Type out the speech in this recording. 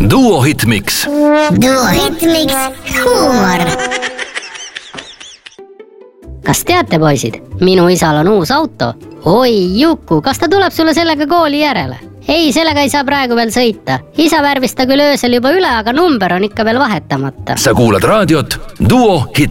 Duo Hitmix. Duo Hitmix huumor. Kas teate, poisid? Minu isal on uus auto. Oi, Juku, kas ta tuleb sulle sellega kooli järele? Ei, sellega ei saa praegu veel sõita. Isa värvis ta küll öösel juba üle, aga number on ikka veel vahetamata. Sa kuulad raadiot Duo Hitmix.